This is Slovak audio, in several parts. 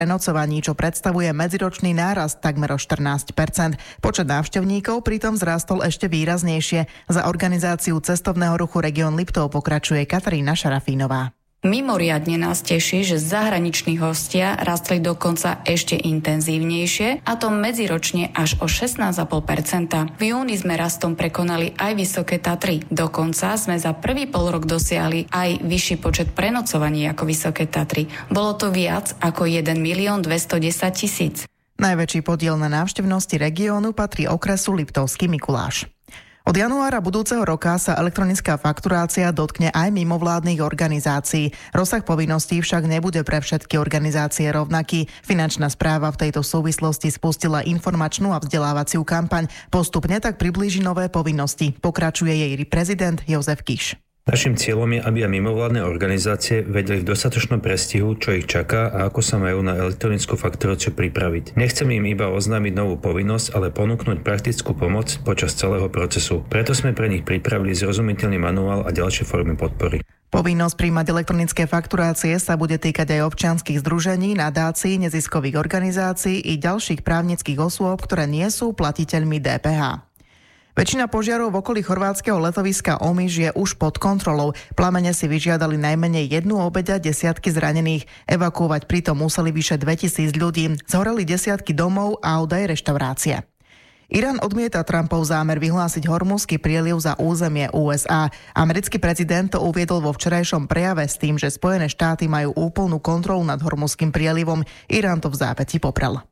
prenocovaní, čo predstavuje medziročný nárast takmer o 14%. Počet návštevníkov pritom vzrástol ešte výraznejšie. Za organizáciu cestovného ruchu Región Liptov pokračuje Katarína Šarafínová. Mimoriadne nás teší, že zahraniční hostia rastli dokonca ešte intenzívnejšie, a to medziročne až o 16,5%. V júni sme rastom prekonali aj Vysoké Tatry. Dokonca sme za prvý polrok dosiahli aj vyšší počet prenocovaní ako Vysoké Tatry. Bolo to viac ako 1 210 000. Najväčší podiel na návštevnosti regiónu patrí okresu Liptovský Mikuláš. Od januára budúceho roka sa elektronická fakturácia dotkne aj mimovládnych organizácií. Rozsah povinností však nebude pre všetky organizácie rovnaký. Finančná správa v tejto súvislosti spustila informačnú a vzdelávaciu kampaň. Postupne tak priblíži nové povinnosti. Pokračuje jej prezident Jozef Kiš. Naším cieľom je, aby aj mimovládne organizácie vedeli v dostatočnom prestihu, čo ich čaká a ako sa majú na elektronickú fakturáciu pripraviť. Nechceme im iba oznámiť novú povinnosť, ale ponúknuť praktickú pomoc počas celého procesu. Preto sme pre nich pripravili zrozumiteľný manuál a ďalšie formy podpory. Povinnosť prijímať elektronické fakturácie sa bude týkať aj občianskych združení, nadácií, neziskových organizácií i ďalších právnických osôb, ktoré nie sú platiteľmi DPH. Väčšina požiarov v okolí chorvátskeho letoviska Omiš je už pod kontrolou. Plamene si vyžiadali najmenej 1 obeť a desiatky zranených. Evakuovať pritom museli vyše 2000 ľudí. Zhoreli desiatky domov, aut aj reštaurácie. Irán odmieta Trumpov zámer vyhlásiť Hormuzský prieliv za územie USA. Americký prezident to uviedol vo včerajšom prejave s tým, že Spojené štáty majú úplnú kontrolu nad Hormuzským prielivom. Irán to v zápäti poprel.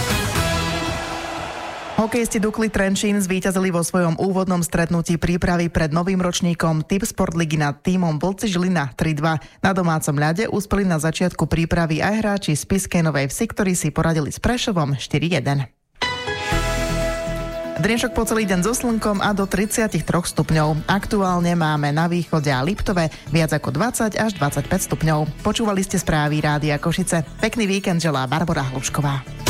Hokejisti Dukly Trenčín zvíťazili vo svojom úvodnom stretnutí prípravy pred novým ročníkom Tip Sport ligy nad tímom Vlci Žilina 3-2. Na domácom ľade úspeli na začiatku prípravy aj hráči z Spišskej Novej Vsi, ktorí si poradili s Prešovom 4-1. Dnešok po celý deň so slnkom a do 33 stupňov. Aktuálne máme na východe a Liptove viac ako 20 až 25 stupňov. Počúvali ste správy Rádia Košice. Pekný víkend želá Barbora Hlušková.